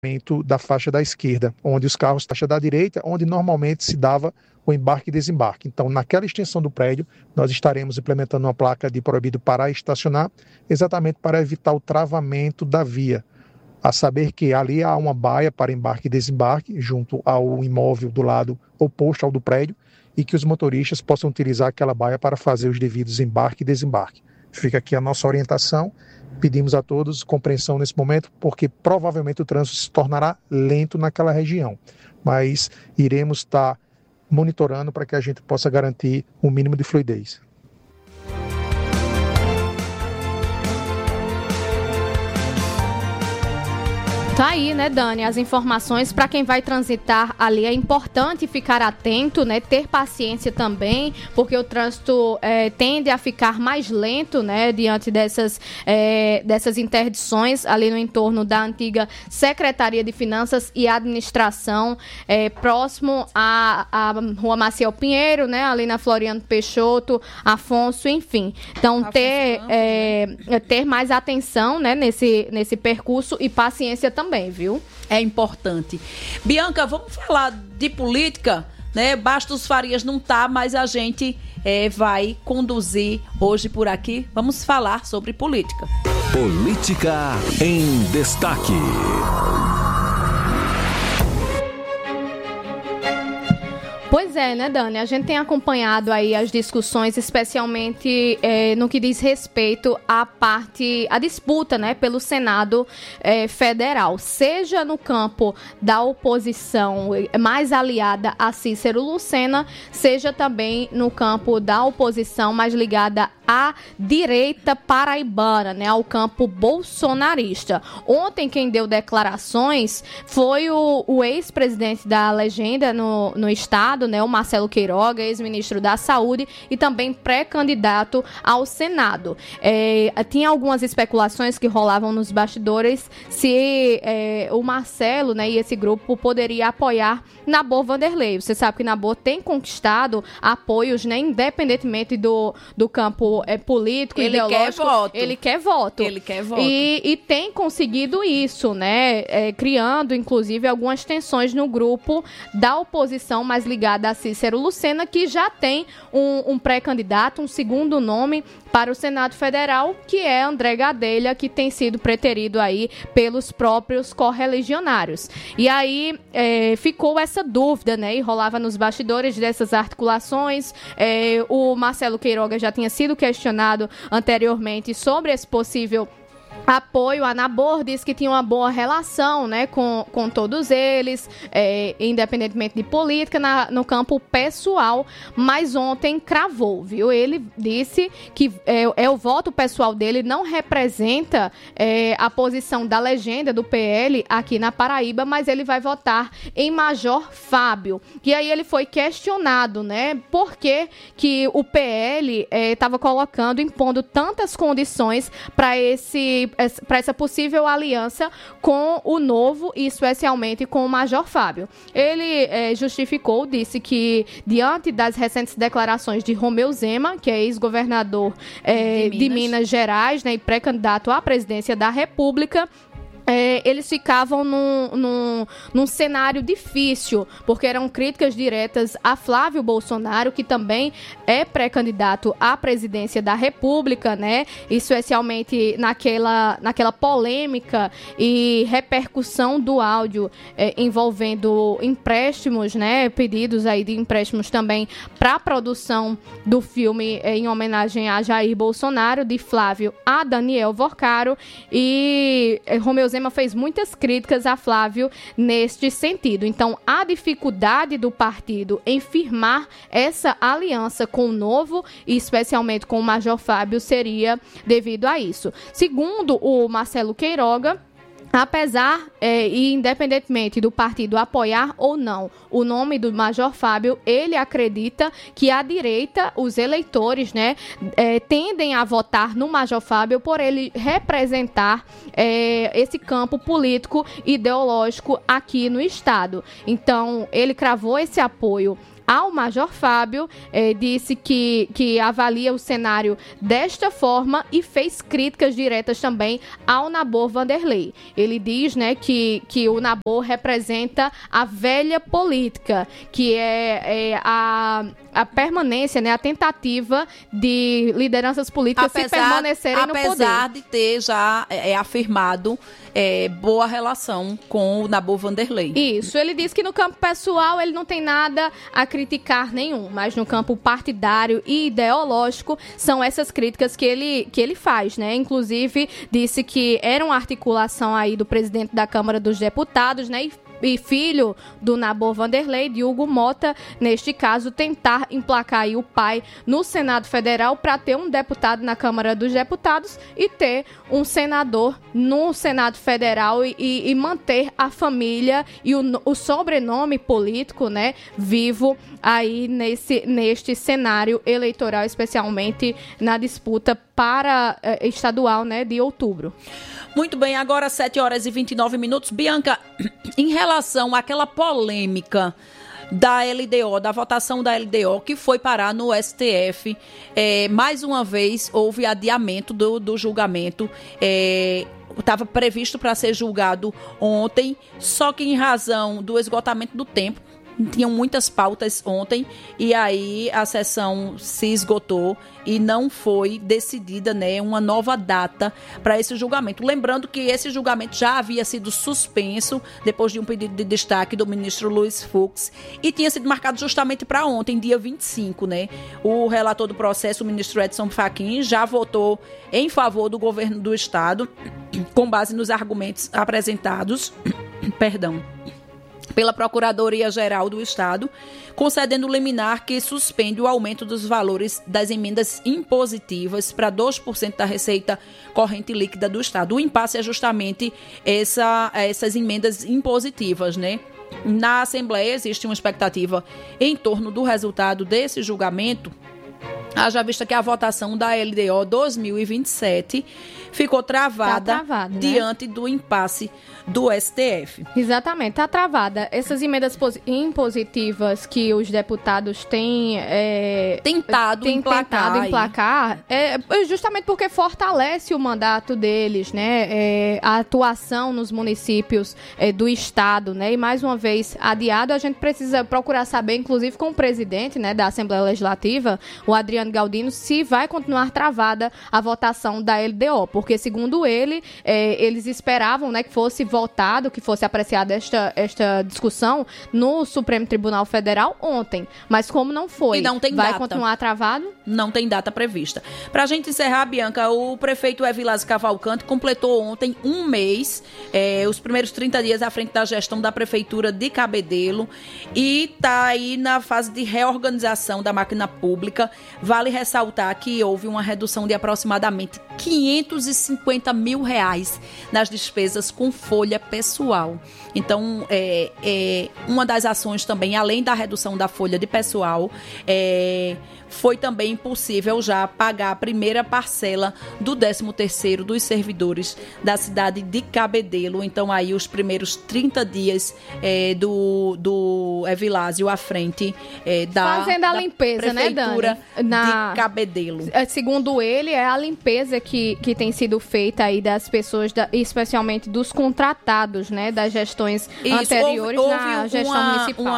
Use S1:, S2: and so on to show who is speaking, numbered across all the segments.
S1: da faixa da esquerda, onde os carros faixa da direita, onde normalmente se dava o embarque e desembarque. Então, naquela extensão do prédio, nós estaremos implementando uma placa de proibido parar e estacionar, exatamente para evitar o travamento da via, a saber que ali há uma baia para embarque e desembarque, junto ao imóvel do lado oposto ao do prédio, e que os motoristas possam utilizar aquela baia para fazer os devidos embarque e desembarque. Fica aqui a nossa orientação. Pedimos a todos compreensão nesse momento, porque provavelmente o trânsito se tornará lento naquela região, mas iremos estar monitorando para que a gente possa garantir um mínimo de fluidez.
S2: Tá aí, né, Dani, as informações para quem vai transitar ali. É importante ficar atento, né, ter paciência também, porque o trânsito tende a ficar mais lento, né, diante dessas interdições ali no entorno da antiga Secretaria de Finanças e Administração, próximo à Rua Maciel Pinheiro, né, ali na Floriano Peixoto, Afonso, enfim. Então, ter mais atenção, né, nesse percurso e paciência também, viu?
S3: É importante. Bianca, vamos falar de política, né? Bastos Farias não tá, mas a gente vai conduzir hoje por aqui. Vamos falar sobre política.
S4: Política em destaque.
S2: Pois é, né, Dani? A gente tem acompanhado aí as discussões, especialmente no que diz respeito à disputa, né, pelo Senado Federal, seja no campo da oposição mais aliada a Cícero Lucena, seja também no campo da oposição mais ligada à direita paraibana, né, ao campo bolsonarista. Ontem quem deu declarações foi o ex-presidente da Legenda no estado, né, o Marcelo Queiroga, ex-ministro da Saúde e também pré-candidato ao Senado. Tinha algumas especulações que rolavam nos bastidores se o Marcelo, né, e esse grupo poderia apoiar Nabor Vanderlei. Você sabe que Nabor tem conquistado apoios, né, independentemente do campo político, ideológico. Ele quer voto. E tem conseguido isso, né, criando, inclusive, algumas tensões no grupo da oposição mais ligada a Cícero Lucena, que já tem um pré-candidato, um segundo nome para o Senado Federal, que é André Gadelha, que tem sido preterido aí pelos próprios correligionários. E aí ficou essa dúvida, né, e rolava nos bastidores dessas articulações. O Marcelo Queiroga já tinha sido questionado anteriormente sobre esse possível apoio a Nabor, disse que tinha uma boa relação, né, com todos eles, independentemente de política, no campo pessoal, mas ontem cravou, viu? Ele disse que o voto pessoal dele não representa a posição da legenda do PL aqui na Paraíba, mas ele vai votar em Major Fábio. E aí ele foi questionado, né, por que o PL estava impondo tantas condições para essa possível aliança com o Novo e especialmente com o Major Fábio. Ele justificou, disse que diante das recentes declarações de Romeu Zema, que é ex-governador de Minas Gerais, né, e pré-candidato à presidência da República, eles ficavam num cenário difícil, porque eram críticas diretas a Flávio Bolsonaro, que também é pré-candidato à presidência da República, né? Especialmente naquela polêmica e repercussão do áudio envolvendo empréstimos, né? Pedidos aí de empréstimos também para a produção do filme em homenagem a Jair Bolsonaro, de Flávio a Daniel Vorcaro, e Romeu Zema fez muitas críticas a Flávio neste sentido. Então, a dificuldade do partido em firmar essa aliança com o Novo, e especialmente com o Major Fábio, seria devido a isso. Segundo o Marcelo Queiroga, apesar e independentemente do partido apoiar ou não o nome do Major Fábio, ele acredita que a direita, os eleitores, né, tendem a votar no Major Fábio por ele representar esse campo político ideológico aqui no estado. Então, ele cravou esse apoio ao Major Fábio, disse que avalia o cenário desta forma e fez críticas diretas também ao Nabor Vanderlei. Ele diz, né, que o Nabor representa a velha política, que é a permanência, né, a tentativa de lideranças políticas se permanecerem no poder.
S3: Apesar de ter já afirmado boa relação com o Nabor Vanderlei.
S2: Isso, ele diz que no campo pessoal ele não tem nada a criticar nenhum, mas no campo partidário e ideológico são essas críticas que ele faz, né? Inclusive disse que era uma articulação aí do presidente da Câmara dos Deputados, né? E filho do Nabor Vanderlei, de Hugo Mota, neste caso, tentar emplacar aí o pai no Senado Federal para ter um deputado na Câmara dos Deputados e ter um senador no Senado Federal e manter a família e o sobrenome político, né, vivo aí neste cenário eleitoral, especialmente na disputa para estadual, né, de outubro.
S3: Muito bem, agora 7h29. Bianca, em relação àquela polêmica da LDO, da votação da LDO, que foi parar no STF, mais uma vez houve adiamento do julgamento. Estava previsto para ser julgado ontem, só que em razão do esgotamento do tempo, tinham muitas pautas ontem e aí a sessão se esgotou e não foi decidida, né, uma nova data para esse julgamento. Lembrando que esse julgamento já havia sido suspenso depois de um pedido de destaque do ministro Luiz Fux e tinha sido marcado justamente para ontem, dia 25, né? O relator do processo, o ministro Edson Fachin, já votou em favor do governo do estado com base nos argumentos apresentados, pela Procuradoria-Geral do Estado, concedendo liminar que suspende o aumento dos valores das emendas impositivas para 2% da receita corrente líquida do Estado. O impasse é justamente essas emendas impositivas, né? Na Assembleia existe uma expectativa em torno do resultado desse julgamento, haja vista que a votação da LDO 2027 ficou travada, diante, né, do impasse do STF.
S2: Exatamente, está travada. Essas emendas impositivas que os deputados têm tentado emplacar justamente porque fortalece o mandato deles, né? A atuação nos municípios do estado, né? E mais uma vez adiado, a gente precisa procurar saber, inclusive com o presidente, né, da Assembleia Legislativa, o Adriano Galdino, se vai continuar travada a votação da LDO, porque segundo ele, eles esperavam, né, que fosse votado, que fosse apreciada esta discussão no Supremo Tribunal Federal ontem, mas como não foi,
S3: e não tem
S2: vai
S3: data.
S2: Continuar travado?
S3: Não tem data prevista. Para a gente encerrar, Bianca, o prefeito Evilásio Cavalcante completou ontem um mês, os primeiros 30 dias à frente da gestão da Prefeitura de Cabedelo, e está aí na fase de reorganização da máquina pública. Vale ressaltar que houve uma redução de aproximadamente R$550 mil nas despesas com folha pessoal. Então, uma das ações também, além da redução da folha de pessoal, foi também possível já pagar a primeira parcela do 13º dos servidores da cidade de Cabedelo. Então, aí os primeiros 30 dias do Evilásio à frente
S2: fazendo a limpeza,
S3: Prefeitura,
S2: né, Dani?
S3: De Cabedelo.
S2: Segundo ele, é a limpeza que tem sido feita aí das pessoas, especialmente dos contratados, né, das gestões anteriores na gestão municipal.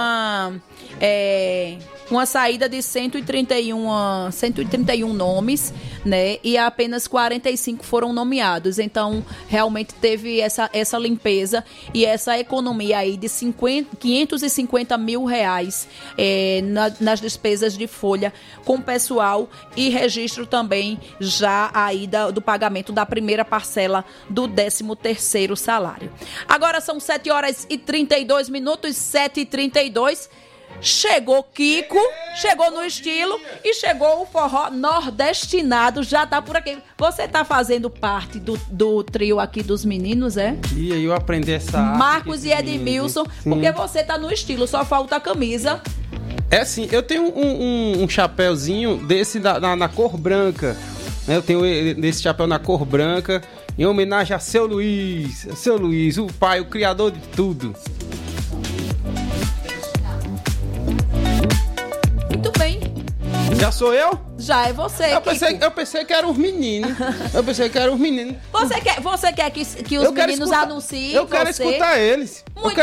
S3: Uma saída de 131 nomes, né? E apenas 45 foram nomeados. Então, realmente teve essa limpeza e essa economia aí de R$550 mil nas despesas de folha com pessoal e registro também já aí do pagamento da primeira parcela do 13º salário. Agora são 7h32, 7h32. Chegou Kiko, chegou no estilo e chegou o forró nordestinado, já tá por aqui. Você tá fazendo parte do trio aqui dos meninos, é?
S5: E aí eu aprendi essa arte.
S3: Marcos e Edmilson, porque você tá no estilo, só falta a camisa.
S5: É sim, eu tenho um chapéuzinho desse na cor branca. Eu tenho esse chapéu na cor branca, em homenagem a Seu Luiz, o pai, o criador de tudo. Já sou eu?
S3: Já é você,
S5: Eu pensei que eram os meninos.
S3: Você quer que os meninos anunciem
S5: Eu quero
S3: você?
S5: escutar eles.